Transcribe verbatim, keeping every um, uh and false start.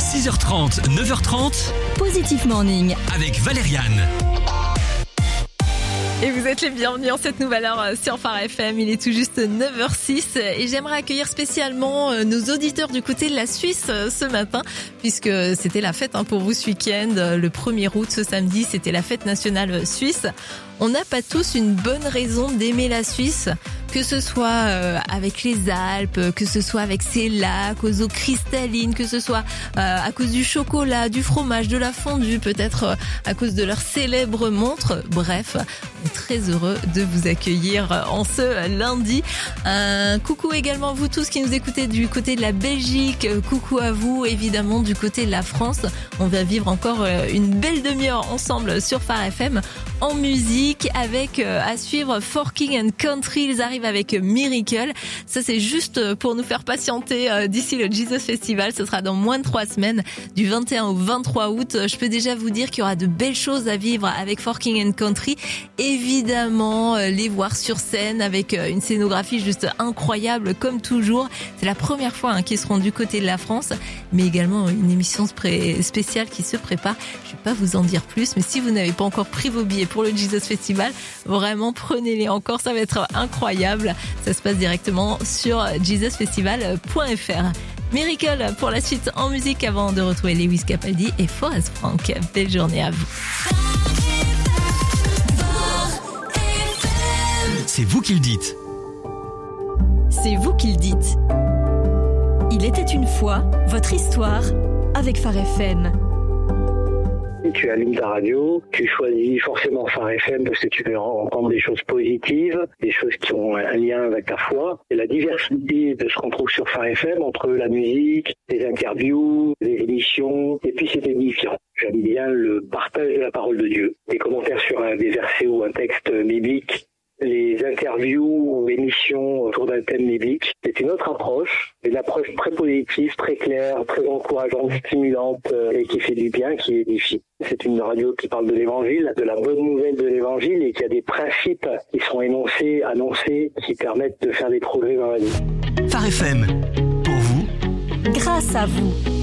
six heures trente, neuf heures trente, Positif Morning avec Valériane. Et vous êtes les bienvenus en cette nouvelle heure sur Phare F M. Il est tout juste neuf heures six et j'aimerais accueillir spécialement nos auditeurs du côté de la Suisse ce matin, puisque c'était la fête pour vous ce week-end. Le premier août, ce samedi, c'était la fête nationale suisse. On n'a pas tous une bonne raison d'aimer la Suisse, que ce soit avec les Alpes, que ce soit avec ses lacs aux eaux cristallines, que ce soit à cause du chocolat, du fromage, de la fondue, peut-être à cause de leur célèbre montre. Bref, on est très heureux de vous accueillir en ce lundi. Un coucou également à vous tous qui nous écoutez du côté de la Belgique. Coucou à vous évidemment du côté de la France. On va vivre encore une belle demi-heure ensemble sur Phare F M en musique avec à suivre For King and Country. Ils arrivent avec Miracle. Ça c'est juste pour nous faire patienter d'ici le Jesus Festival. Ce sera dans moins de trois semaines, du vingt et un au vingt-trois août. Je peux déjà vous dire qu'il y aura de belles choses à vivre avec For King and Country. Évidemment, les voir sur scène avec une scénographie juste incroyable comme toujours. C'est la première fois hein, qu'ils seront du côté de la France, mais également une émission spéciale qui se prépare. Je vais pas vous en dire plus, mais si vous n'avez pas encore pris vos billets pour le Jesus Festival, vraiment prenez-les encore, ça va être incroyable. Ça se passe directement sur jesus festival point f r. Miracle pour la suite en musique avant de retrouver Lewis Capaldi et Forest Frank. Belle journée à vous. C'est vous qui le dites. C'est vous qui le dites. Il était une fois votre histoire avec Phare F M. Tu allumes ta radio, tu choisis forcément Phare F M parce que tu peux entendre des choses positives, des choses qui ont un lien avec ta foi. Et la diversité de ce qu'on trouve sur Phare F M entre la musique, les interviews, les émissions, et puis c'est édifiant. J'aime bien le partage de la parole de Dieu. Des commentaires sur un, des versets ou un texte biblique, les interviews ou émissions autour d'un thème biblique. C'est une autre approche, une approche très positive, très claire, très encourageante, stimulante euh, et qui fait du bien, qui édifie. C'est une radio qui parle de l'évangile, de la bonne nouvelle de l'évangile et qui a des principes qui sont énoncés, annoncés, qui permettent de faire des progrès dans la vie. Phare F M, pour vous, Grâce à vous.